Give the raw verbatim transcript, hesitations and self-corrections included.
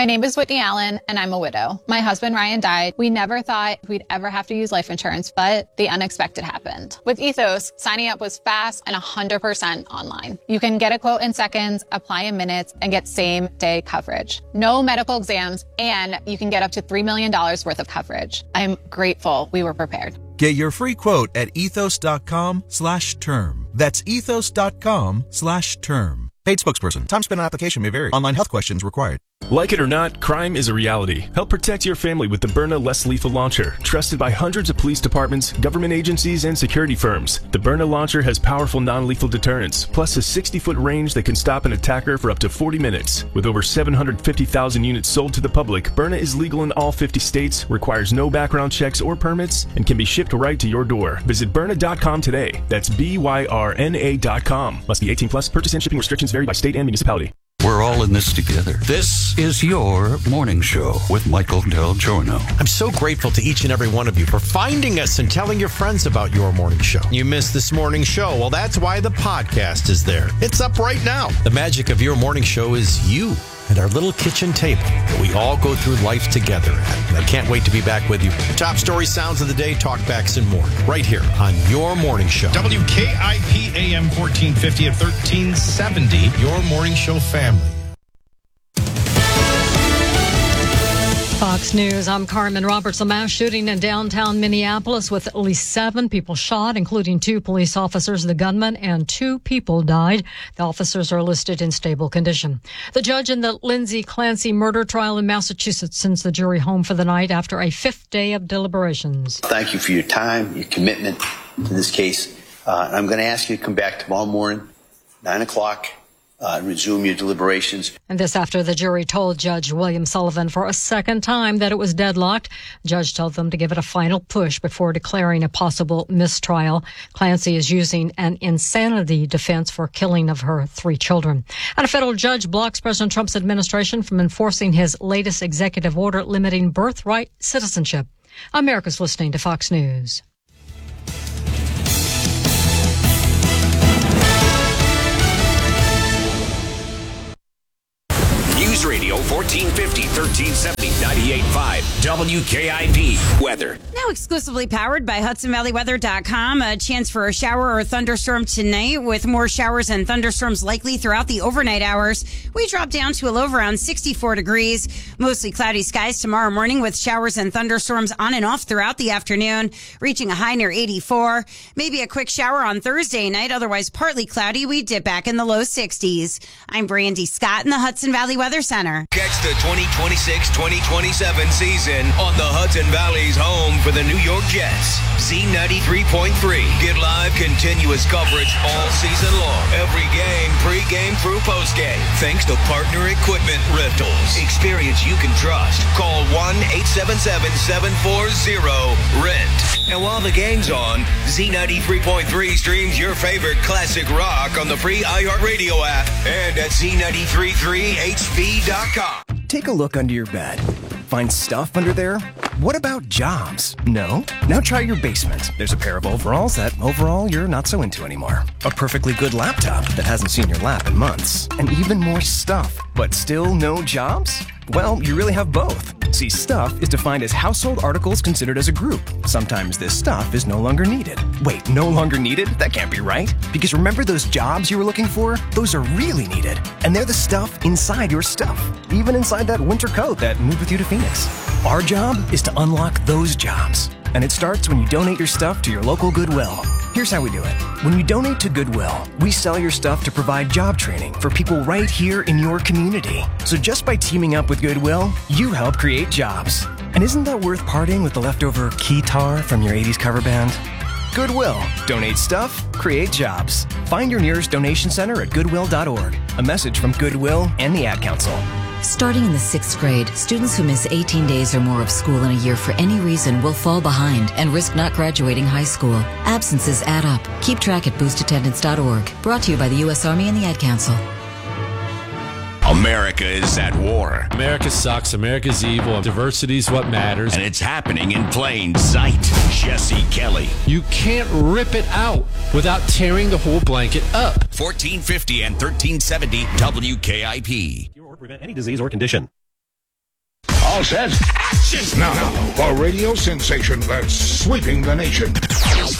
My name is Whitney Allen, and I'm a widow. My husband, Ryan, died. We never thought we'd ever have to use life insurance, but the unexpected happened. With Ethos, signing up was fast and one hundred percent online. You can get a quote in seconds, apply in minutes, and get same-day coverage. No medical exams, and you can get up to three million dollars worth of coverage. I'm grateful we were prepared. Get your free quote at ethos.com slash term. That's ethos.com slash term. Paid spokesperson. Time spent on application may vary. Online health questions required. Like it or not, crime is a reality. Help protect your family with the Byrna Less Lethal Launcher, trusted by hundreds of police departments, government agencies, and security firms. The Byrna Launcher has powerful non-lethal deterrence, plus a sixty-foot range that can stop an attacker for up to forty minutes. With over seven hundred fifty thousand units sold to the public, Byrna is legal in all fifty states, requires no background checks or permits, and can be shipped right to your door. Visit Byrna dot com today. That's B Y R N A dot com. Must be eighteen plus. Purchase and shipping restrictions vary by state and municipality. We're all in this together. This is your morning show with Michael Del Giorno. I'm so grateful to each and every one of you for finding us and telling your friends about your morning show. You missed this morning show. Well, that's why the podcast is there. It's up right now. The magic of your morning show is you and our little kitchen table that we all go through life together at. And I can't wait to be back with you. Top story sounds of the day, talkbacks, and more. Right here on your morning show. W K I P A M fourteen fifty at thirteen seventy. Your morning show family. Fox News, I'm Carmen Roberts. A mass shooting in downtown Minneapolis with at least seven people shot, including two police officers. The gunman and two people died. The officers are listed in stable condition. The judge in the Lindsay Clancy murder trial in Massachusetts sends the jury home for the night after a fifth day of deliberations. Thank you for your time, your commitment to this case. Uh, I'm going to ask you to come back tomorrow morning, nine o'clock. Uh, resume your deliberations. And this after the jury told Judge William Sullivan for a second time that it was deadlocked. The judge told them to give it a final push before declaring a possible mistrial. Clancy is using an insanity defense for killing of her three children. And a federal judge blocks President Trump's administration from enforcing his latest executive order limiting birthright citizenship. America's listening to Fox News. News Radio fourteen fifty, thirteen seventy, ninety-eight point five W K I P weather. Now exclusively powered by Hudson Valley Weather dot com. A chance for a shower or a thunderstorm tonight with more showers and thunderstorms likely throughout the overnight hours. We drop down to a low of around sixty-four degrees. Mostly cloudy skies tomorrow morning with showers and thunderstorms on and off throughout the afternoon, reaching a high near eighty-four. Maybe a quick shower on Thursday night, otherwise partly cloudy. We dip back in the low sixties. I'm Brandy Scott in the Hudson Valley Weather Center. Catch the twenty twenty-six twenty twenty-seven season on the Hudson Valley's home for the New York Jets. Z ninety-three point three. Get live, continuous coverage all season long. Every game, pregame through postgame. Thanks to Partner Equipment Rentals. Experience you can trust. Call one eight seven seven, seven four zero, R E N T. And while the game's on, Z ninety-three point three streams your favorite classic rock on the free iHeartRadio app and at Z ninety-three point three H P dot com. Take a look under your bed. Find stuff under there? What about jobs? No? Now try your basement. There's a pair of overalls that overall you're not so into anymore. A perfectly good laptop that hasn't seen your lap in months. And even more stuff, but still no jobs? Well, you really have both. See, stuff is defined as household articles considered as a group. Sometimes this stuff is no longer needed. Wait, no longer needed? That can't be right. Because remember those jobs you were looking for? Those are really needed. And they're the stuff inside your stuff. Even inside that winter coat that moved with you to Phoenix. Our job is to unlock those jobs. And it starts when you donate your stuff to your local Goodwill. Here's how we do it. When you donate to Goodwill, we sell your stuff to provide job training for people right here in your community. So just by teaming up with Goodwill, you help create jobs. And isn't that worth parting with the leftover keytar from your eighties cover band? Goodwill. Donate stuff, create jobs. Find your nearest donation center at goodwill dot org. A message from Goodwill and the Ad Council. Starting in the sixth grade, students who miss eighteen days or more of school in a year for any reason will fall behind and risk not graduating high school. Absences add up. Keep track at boost attendance dot org. Brought to you by the U S Army and the Ad Council. America is at war. America sucks. America's evil. Diversity's what matters. And it's happening in plain sight. Jesse Kelly. You can't rip it out without tearing the whole blanket up. fourteen fifty and thirteen seventy W K I P. Prevent any disease or condition. All set. Action. Now, for radio sensation that's sweeping the nation.